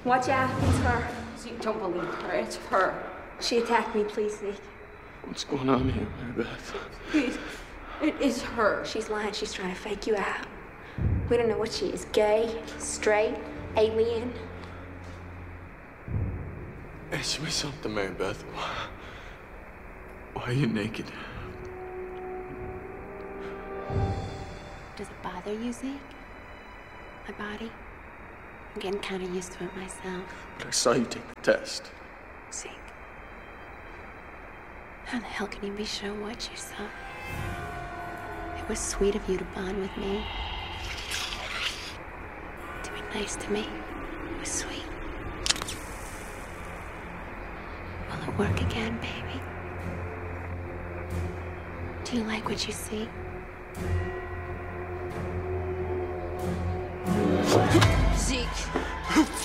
Watch out, it's her. Zeke, don't believe her. It's her. She attacked me, please, Zeke. What's going on here, Mary Beth? Please. It is her. She's lying. She's trying to fake you out. We don't know what she is. Gay, straight, alien. Answer me something, Mary Beth. Why are you naked? Does it bother you, Zeke? My body? I'm getting kind of used to it myself. But I saw you take the test. Zeke. How the hell can you be sure what you saw? It was sweet of you to bond with me. To be nice to me. It was sweet. Will it work again, baby? Do you like what you see? Zeke.